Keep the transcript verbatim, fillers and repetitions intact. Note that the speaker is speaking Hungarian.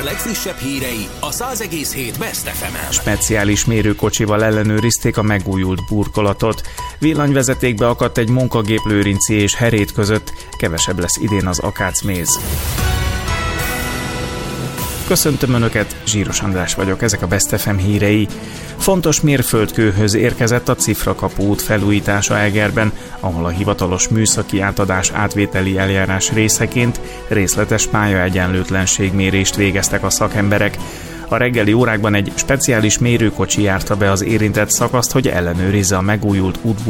legfrissebb hírei a száz egész hét Best ef emen. Speciális mérőkocsival ellenőrizték a megújult burkolatot. Villanyvezetékbe akadt egy munkagép Lőrinci és Herét között, kevesebb lesz idén az akácméz. Köszöntöm Önöket, Zsíros András vagyok, ezek a Best ef em hírei. Fontos mérföldkőhöz érkezett a Cifrakapu út felújítása Egerben, ahol a hivatalos műszaki átadás átvételi eljárás részeként részletes pályaegyenlőtlenségmérést végeztek a szakemberek. A reggeli órákban egy speciális mérőkocsi járta be az érintett szakaszt, hogy ellenőrizze a megújult útburkolatot